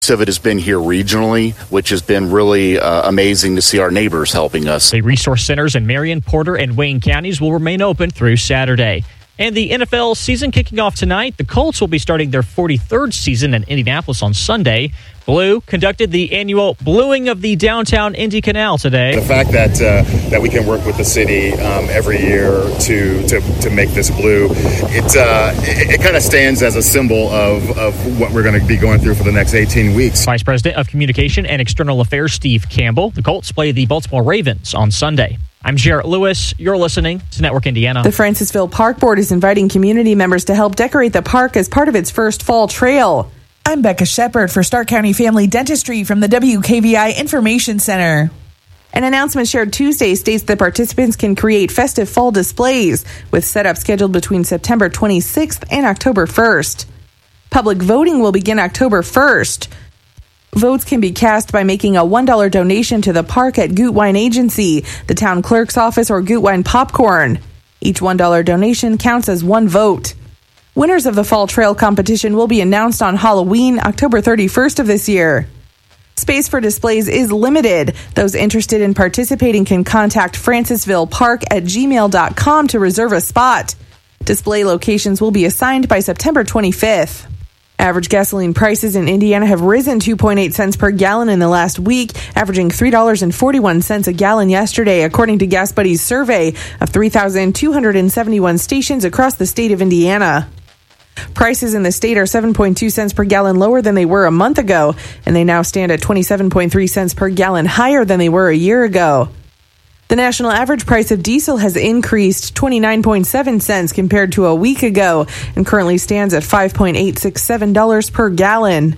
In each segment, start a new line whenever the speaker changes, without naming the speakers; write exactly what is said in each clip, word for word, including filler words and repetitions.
of it has been here regionally, which has been really uh, amazing to see our neighbors helping us.
The resource centers in Marion, Porter, and Wayne counties will remain open through Saturday. And the N F L season kicking off tonight. The Colts will be starting their forty-third season in Indianapolis on Sunday. Blue conducted the annual bluing of the downtown Indy Canal today.
The fact that uh, that we can work with the city um, every year to, to to make this blue, it uh, it, it kind of stands as a symbol of, of what we're going to be going through for the next eighteen weeks.
Vice President of Communication and External Affairs Steve Campbell. The Colts play the Baltimore Ravens on Sunday. I'm Jarrett Lewis. You're listening to Network Indiana.
The Francisville Park Board is inviting community members to help decorate the park as part of its first fall trail. I'm Becca Shepard for Stark County Family Dentistry from the W K V I Information Center. An announcement shared Tuesday states that participants can create festive fall displays with setup scheduled between September twenty-sixth and October first. Public voting will begin October first. Votes can be cast by making a one dollar donation to the park at Gutwein Agency, the town clerk's office, or Gutwein Popcorn. Each one dollar donation counts as one vote. Winners of the Fall Trail competition will be announced on Halloween, October thirty-first of this year. Space for displays is limited. Those interested in participating can contact francisville park at gmail dot com to reserve a spot. Display locations will be assigned by September twenty-fifth. Average gasoline prices in Indiana have risen two point eight cents per gallon in the last week, averaging three dollars and forty-one cents a gallon yesterday, according to Gas Buddy's survey of three thousand two hundred seventy-one stations across the state of Indiana. Prices in the state are seven point two cents per gallon lower than they were a month ago, and they now stand at twenty-seven point three cents per gallon higher than they were a year ago. The national average price of diesel has increased twenty-nine point seven cents compared to a week ago and currently stands at five point eight six seven dollars per gallon.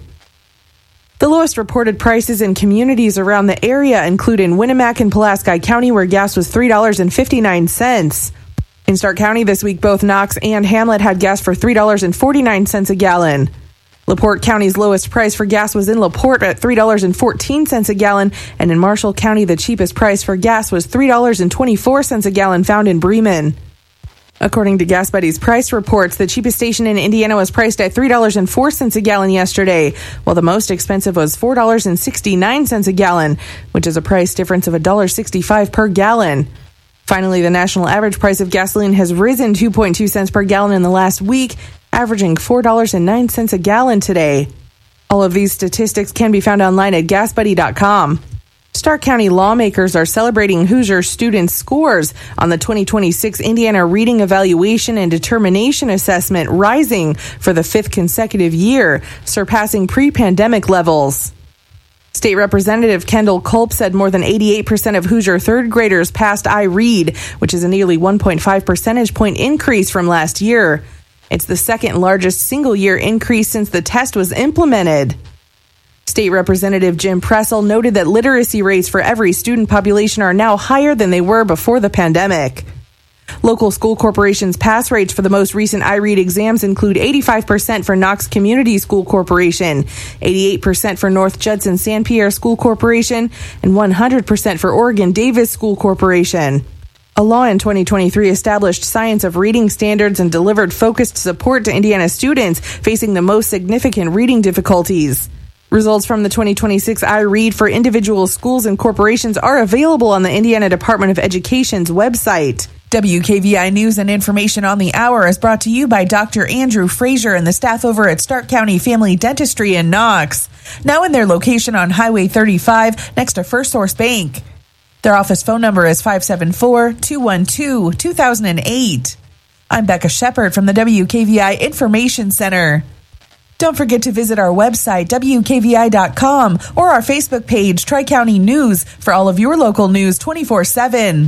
The lowest reported prices in communities around the area include in Winnemac and Pulaski County, where gas was three dollars and fifty-nine cents. In Stark County this week, both Knox and Hamlet had gas for three dollars and forty-nine cents a gallon. LaPorte County's lowest price for gas was in LaPorte at three dollars and fourteen cents a gallon, and in Marshall County, the cheapest price for gas was three dollars and twenty-four cents a gallon found in Bremen. According to Gas Buddy's price reports, the cheapest station in Indiana was priced at three dollars and four cents a gallon yesterday, while the most expensive was four dollars and sixty-nine cents a gallon, which is a price difference of one dollar and sixty-five cents per gallon. Finally, the national average price of gasoline has risen two point two cents per gallon in the last week, averaging four dollars and nine cents a gallon today. All of these statistics can be found online at gas buddy dot com. Stark County lawmakers are celebrating Hoosier students' scores on the twenty twenty-six Indiana Reading Evaluation and Determination Assessment, rising for the fifth consecutive year, surpassing pre-pandemic levels. State Representative Kendall Culp said more than eighty-eight percent of Hoosier third graders passed iRead, which is a nearly one point five percentage point increase from last year. It's the second largest single-year increase since the test was implemented. State Representative Jim Pressel noted that literacy rates for every student population are now higher than they were before the pandemic. Local school corporations' pass rates for the most recent iRead exams include eighty-five percent for Knox Community School Corporation, eighty-eight percent for North Judson San Pierre School Corporation, and one hundred percent for Oregon Davis School Corporation. A law in twenty twenty-three established science of reading standards and delivered focused support to Indiana students facing the most significant reading difficulties. Results from the twenty twenty-six iRead for individual schools and corporations are available on the Indiana Department of Education's website. W K V I News and information on the hour is brought to you by Doctor Andrew Frazier and the staff over at Stark County Family Dentistry in Knox. Now in their location on Highway thirty-five next to First Source Bank. Their office phone number is five seven four, two one two, two thousand eight. I'm Becca Shepard from the W K V I Information Center. Don't forget to visit our website, W K V I dot com, or our Facebook page, Tri-County News, for all of your local news twenty-four seven.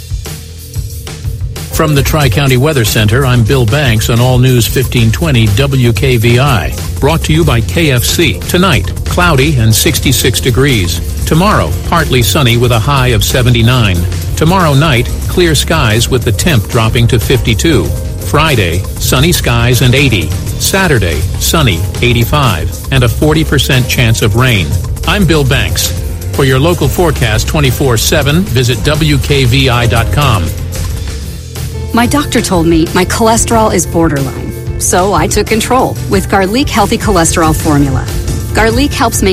From the Tri-County Weather Center, I'm Bill Banks on All News fifteen twenty W K V I. Brought to you by K F C. Tonight, cloudy and sixty-six degrees. Tomorrow, partly sunny with a high of seventy-nine. Tomorrow night, clear skies with the temp dropping to fifty-two. Friday, sunny skies and eighty. Saturday, sunny, eighty-five, and a forty percent chance of rain. I'm Bill Banks. For your local forecast twenty-four seven, visit W K V I dot com.
My doctor told me my cholesterol is borderline, so I took control with Garlic Healthy Cholesterol Formula. Garlic helps make